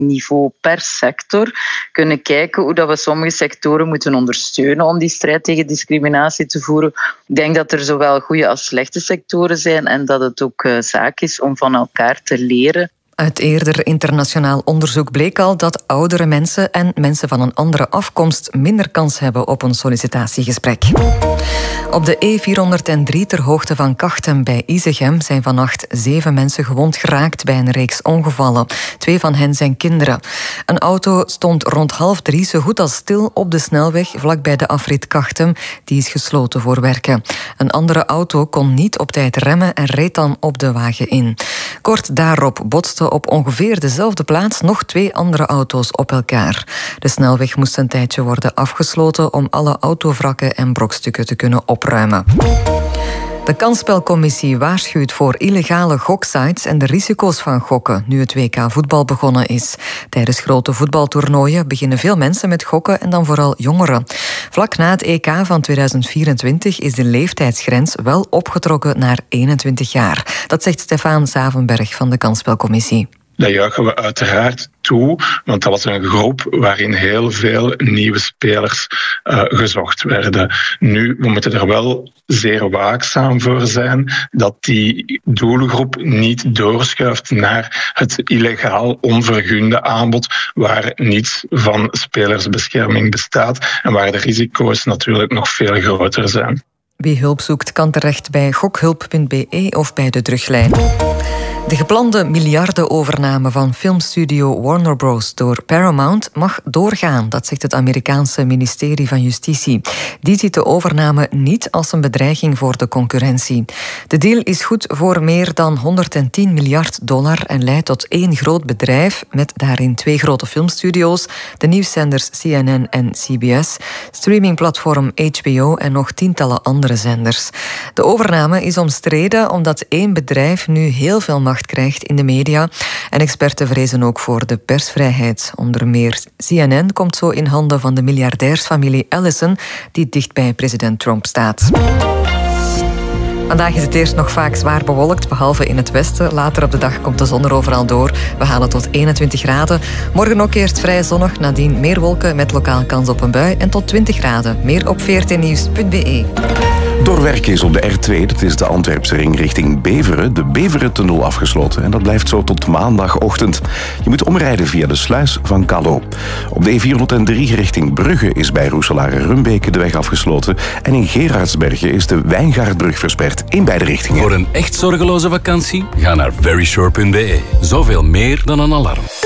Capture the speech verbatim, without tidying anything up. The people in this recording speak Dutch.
niveau per sector kunnen kijken hoe dat we sommige sectoren moeten ondersteunen om die strijd tegen discriminatie te voeren. Ik denk dat er zowel goede als slechte sectoren zijn en dat het ook uh, zaak is om van elkaar te leren. Uit eerder internationaal onderzoek bleek al dat oudere mensen en mensen van een andere afkomst minder kans hebben op een sollicitatiegesprek. Op de E vierhonderddrie ter hoogte van Kachtem bij Isegem zijn vannacht zeven mensen gewond geraakt bij een reeks ongevallen. Twee van hen zijn kinderen. Een auto stond rond half drie zo goed als stil op de snelweg vlakbij de afrit Kachtem. Die is gesloten voor werken. Een andere auto kon niet op tijd remmen en reed dan op de wagen in. Kort daarop botsten op ongeveer dezelfde plaats nog twee andere auto's op elkaar. De snelweg moest een tijdje worden afgesloten om alle autovrakken en brokstukken te kunnen opruimen. De Kansspelcommissie waarschuwt voor illegale goksites en de risico's van gokken nu het W K voetbal begonnen is. Tijdens grote voetbaltoernooien beginnen veel mensen met gokken en dan vooral jongeren. Vlak na het E K van tweeduizend vierentwintig is de leeftijdsgrens wel opgetrokken naar eenentwintig jaar. Dat zegt Stefan Zavenberg van de Kansspelcommissie. Dat juichen we uiteraard toe, want dat was een groep waarin heel veel nieuwe spelers uh, gezocht werden. Nu, we moeten er wel zeer waakzaam voor zijn dat die doelgroep niet doorschuift naar het illegaal onvergunde aanbod, waar niets van spelersbescherming bestaat en waar de risico's natuurlijk nog veel groter zijn. Wie hulp zoekt kan terecht bij gokhulp punt b e of bij de Druglijn. De geplande miljardenovername van filmstudio Warner Bros. Door Paramount mag doorgaan, dat zegt het Amerikaanse ministerie van Justitie. Die ziet de overname niet als een bedreiging voor de concurrentie. De deal is goed voor meer dan honderdtien miljard dollar en leidt tot één groot bedrijf met daarin twee grote filmstudio's, de nieuwszenders C N N en C B S, streamingplatform H B O en nog tientallen andere zenders. De overname is omstreden omdat één bedrijf nu heel veel macht krijgt in de media. En experten vrezen ook voor de persvrijheid. Onder meer C N N komt zo in handen van de miljardairsfamilie Ellison, die dicht bij president Trump staat. Vandaag is het eerst nog vaak zwaar bewolkt, behalve in het westen. Later op de dag komt de zon er overal door. We halen tot eenentwintig graden. Morgen ook eerst vrij zonnig, nadien meer wolken met lokaal kans op een bui en tot twintig graden. Meer op veertien nieuws punt b e. Doorwerken is op de R twee, dat is de Antwerpse ring richting Beveren, de Beverentunnel afgesloten. En dat blijft zo tot maandagochtend. Je moet omrijden via de sluis van Callo. Op de E vierhonderddrie richting Brugge is bij Roeselare-Rumbeke de weg afgesloten. En in Gerardsbergen is de Wijngaardbrug versperd in beide richtingen. Voor een echt zorgeloze vakantie, ga naar veryshore punt b e. Zoveel meer dan een alarm.